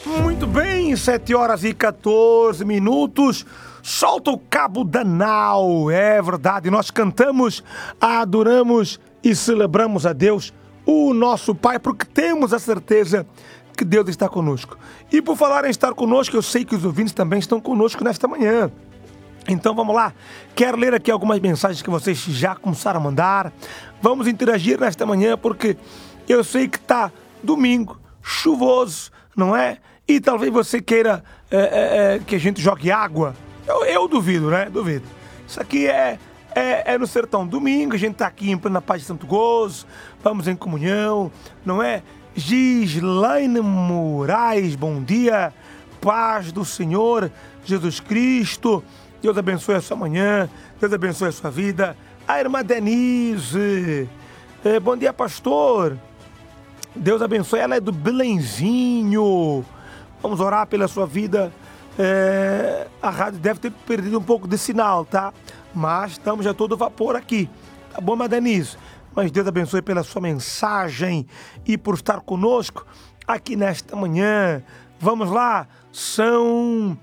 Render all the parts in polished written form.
Muito bem, 7 horas e 14 minutos. Solta o cabo da nau. É verdade, nós cantamos, adoramos e celebramos a Deus, o nosso Pai, porque temos a certeza que Deus está conosco. E por falar em estar conosco, eu sei que os ouvintes também estão conosco nesta manhã. Então vamos lá, quero ler aqui algumas mensagens que vocês já começaram a mandar. Vamos interagir nesta manhã porque eu sei que está domingo, chuvoso, não é? E talvez você queira que a gente jogue água. Eu duvido, né? Duvido. Isso aqui é no sertão. Domingo, a gente está aqui em plena paz de Santo Gozo. Vamos em comunhão, não é? Gislaine Moraes, bom dia. Paz do Senhor Jesus Cristo. Deus abençoe a sua manhã. Deus abençoe a sua vida. A irmã Denise. Bom dia, pastor. Deus abençoe. Ela é do Belenzinho. Vamos orar pela sua vida. A rádio deve ter perdido um pouco de sinal, tá? Mas estamos a todo vapor aqui. Tá bom, irmã Denise? Mas Deus abençoe pela sua mensagem e por estar conosco aqui nesta manhã. Vamos lá. São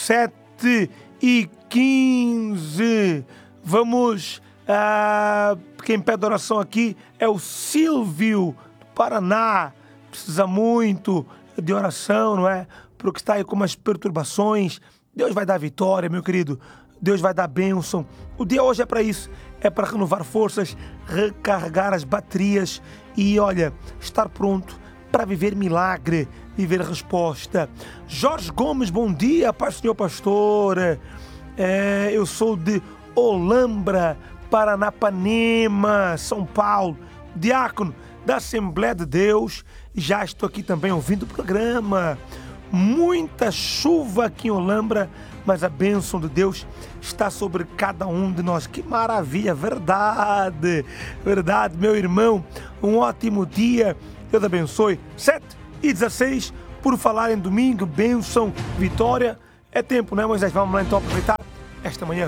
7h15. Vamos... quem pede oração aqui é o Silvio do Paraná. Precisa muito de oração, não é? Porque está aí com umas perturbações. Deus vai dar vitória, meu querido. Deus vai dar bênção. O dia hoje é para isso. É para renovar forças, recarregar as baterias e, olha, estar pronto para viver milagre, viver resposta. Jorge Gomes, bom dia, Pai Senhor Pastor. Eu sou de Olambra, Paranapanema, São Paulo, diácono da Assembleia de Deus. Já estou aqui também ouvindo o programa. Muita chuva aqui em Olambra, mas a bênção de Deus está sobre cada um de nós. Que maravilha, verdade, verdade, meu irmão. Um ótimo dia, Deus abençoe. 7h16, por falar em domingo, bênção, vitória. É tempo, né, Moisés? Vamos lá então aproveitar esta manhã.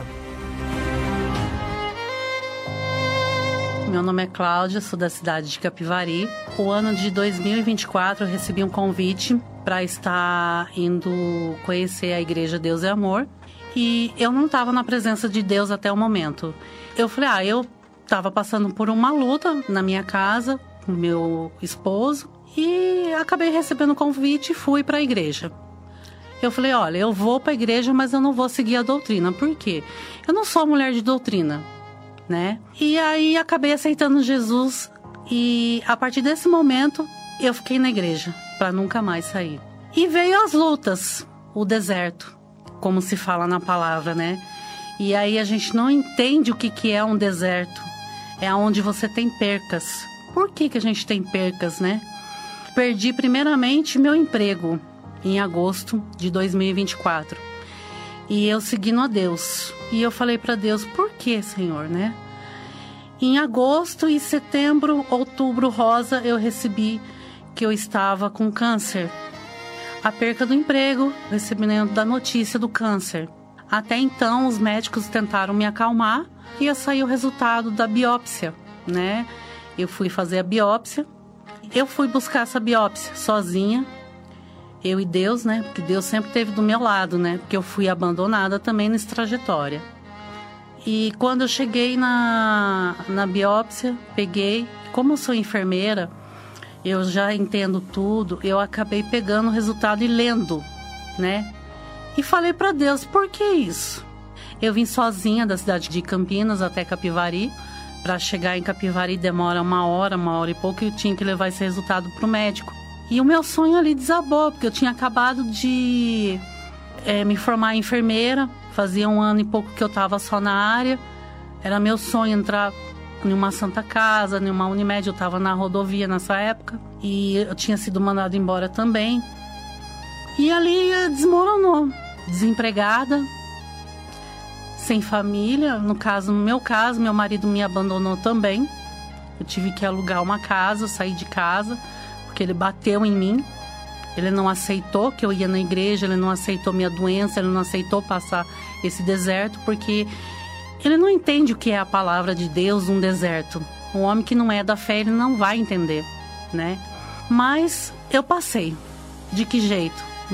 Meu nome é Cláudia, sou da cidade de Capivari. O ano de 2024 eu recebi um convite para estar indo conhecer a igreja Deus é Amor. E eu não estava na presença de Deus até o momento. Eu falei, eu estava passando por uma luta na minha casa com meu esposo e acabei recebendo o convite e fui para a igreja. Eu falei, olha, eu vou para a igreja, mas eu não vou seguir a doutrina. Por quê? Eu não sou mulher de doutrina, né? E aí acabei aceitando Jesus e a partir desse momento eu fiquei na igreja para nunca mais sair. E veio as lutas, o deserto, como se fala na palavra, né? E aí a gente não entende o que é um deserto. É onde você tem percas. Por que a gente tem percas, né? Perdi primeiramente meu emprego em agosto de 2024. E eu seguindo a Deus. E eu falei para Deus, por que, Senhor, né? Em agosto e setembro, outubro rosa, eu recebi que eu estava com câncer. A perca do emprego, recebimento da notícia do câncer. Até então, os médicos tentaram me acalmar e ia sair o resultado da biópsia, né? Eu fui fazer a biópsia. Eu fui buscar essa biópsia sozinha. Eu e Deus, né? Porque Deus sempre esteve do meu lado, né? Porque eu fui abandonada também nessa trajetória. E quando eu cheguei na biópsia, peguei. Como eu sou enfermeira, eu já entendo tudo. Eu acabei pegando o resultado e lendo, né? E falei para Deus, por que isso? Eu vim sozinha da cidade de Campinas até Capivari. Para chegar em Capivari demora uma hora e pouco. E eu tinha que levar esse resultado para o médico. E o meu sonho ali desabou, porque eu tinha acabado de me formar em enfermeira. Fazia 1 ano e pouco que eu estava só na área. Era meu sonho entrar em uma Santa Casa, em uma Unimed. Eu estava na rodovia nessa época. E eu tinha sido mandada embora também. E ali desmoronou. Desempregada, sem família. No meu caso, meu marido me abandonou também. Eu tive que alugar uma casa, sair de casa, porque ele bateu em mim. Ele não aceitou que eu ia na igreja, ele não aceitou minha doença, ele não aceitou passar esse deserto, porque ele não entende o que é a palavra de Deus, um deserto. Um homem que não é da fé, ele não vai entender, né? Mas eu passei. De que jeito?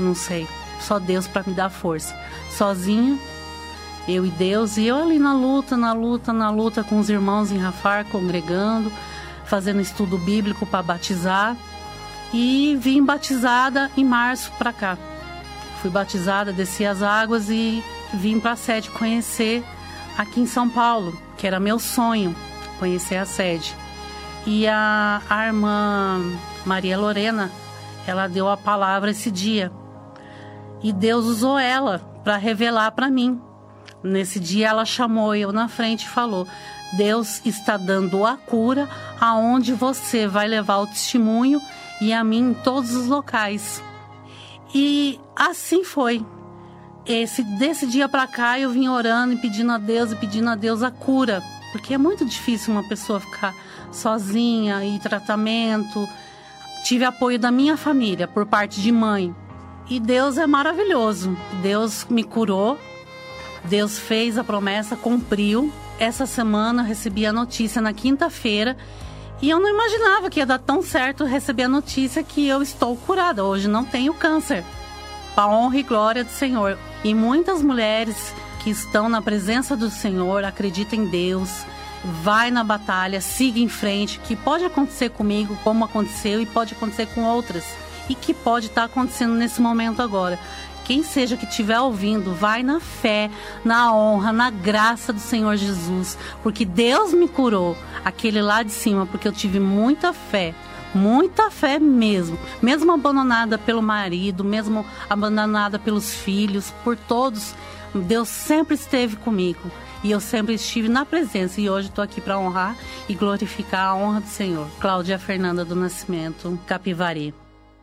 não sei. Só Deus para me dar força. Sozinha, eu e Deus, e eu ali na luta com os irmãos em Rafar, congregando, fazendo estudo bíblico para batizar. E vim batizada em março para cá. Fui batizada, desci as águas e vim para a sede conhecer aqui em São Paulo, que era meu sonho, conhecer a sede. E a irmã Maria Lorena, ela deu a palavra esse dia. E Deus usou ela para revelar para mim. Nesse dia ela chamou eu na frente e falou: Deus está dando a cura aonde você vai levar o testemunho e a mim em todos os locais. E assim foi. Desse dia para cá eu vim orando e pedindo a Deus a cura. Porque é muito difícil uma pessoa ficar sozinha e tratamento. Tive apoio da minha família, por parte de mãe. E Deus é maravilhoso. Deus me curou. Deus fez a promessa, cumpriu. Essa semana eu recebi a notícia na quinta-feira. E eu não imaginava que ia dar tão certo receber a notícia que eu estou curada. Hoje não tenho câncer. Para a honra e glória do Senhor. E muitas mulheres que estão na presença do Senhor, acreditam em Deus, vai na batalha, siga em frente, que pode acontecer comigo, como aconteceu, e pode acontecer com outras. E que pode estar acontecendo nesse momento agora. Quem seja que estiver ouvindo, vai na fé, na honra, na graça do Senhor Jesus. Porque Deus me curou, aquele lá de cima, porque eu tive muita fé mesmo. Mesmo abandonada pelo marido, mesmo abandonada pelos filhos, por todos, Deus sempre esteve comigo. E eu sempre estive na presença. E hoje estou aqui para honrar e glorificar a honra do Senhor. Cláudia Fernanda do Nascimento, Capivari.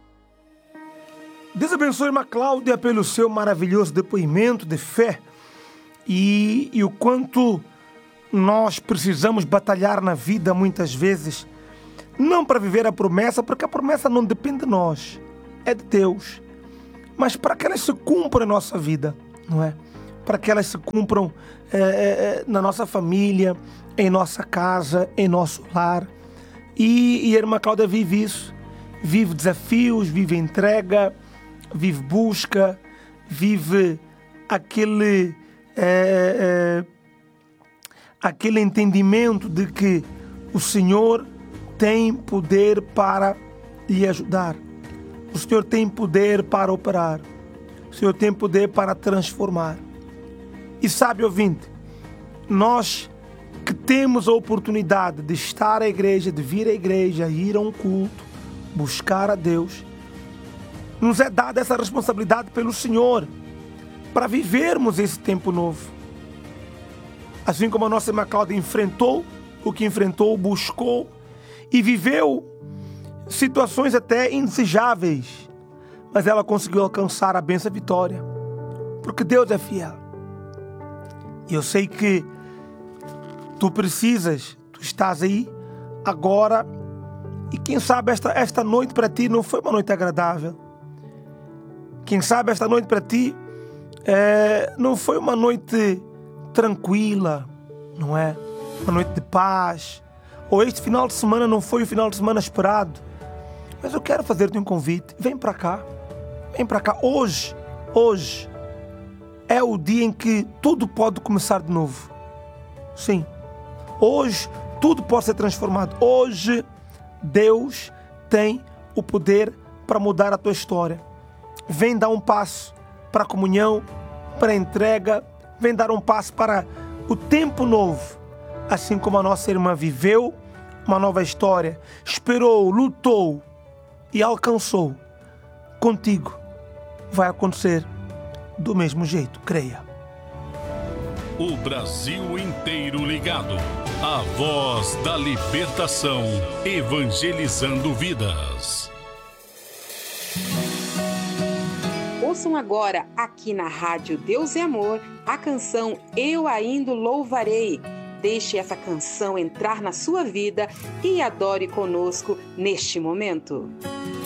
Deus abençoe a irmã Cláudia pelo seu maravilhoso depoimento de fé e o quanto nós precisamos batalhar na vida muitas vezes, não para viver a promessa, porque a promessa não depende de nós, é de Deus, mas para que elas se cumpram na nossa vida, não é? Para que elas se cumpram na nossa família, em nossa casa, em nosso lar. E a irmã Cláudia vive isso, vive desafios, vive entrega, vive busca, vive aquele entendimento de que o Senhor tem poder para lhe ajudar. O Senhor tem poder para operar. O Senhor tem poder para transformar. E sabe, ouvinte, nós que temos a oportunidade de estar à igreja, de vir à igreja, ir a um culto, buscar a Deus, nos é dada essa responsabilidade pelo Senhor para vivermos esse tempo novo. Assim como a nossa irmã Cláudia enfrentou o que enfrentou, buscou e viveu situações até indesejáveis, mas ela conseguiu alcançar a bênção e a vitória, porque Deus é fiel. E eu sei que tu estás aí agora, e quem sabe esta noite para ti não foi uma noite agradável. Quem sabe esta noite para ti não foi uma noite tranquila, não é? Uma noite de paz. Ou este final de semana não foi o final de semana esperado. Mas eu quero fazer-te um convite. Vem para cá. Vem para cá. Hoje é o dia em que tudo pode começar de novo. Sim. Hoje tudo pode ser transformado. Hoje Deus tem o poder para mudar a tua história. Vem dar um passo para a comunhão, para a entrega. Vem dar um passo para o tempo novo. Assim como a nossa irmã viveu uma nova história, esperou, lutou e alcançou, contigo vai acontecer do mesmo jeito, creia. O Brasil inteiro ligado. A voz da libertação, evangelizando vidas. Ouçam agora, aqui na Rádio Deus é Amor, a canção Eu Ainda Louvarei. Deixe essa canção entrar na sua vida e adore conosco neste momento.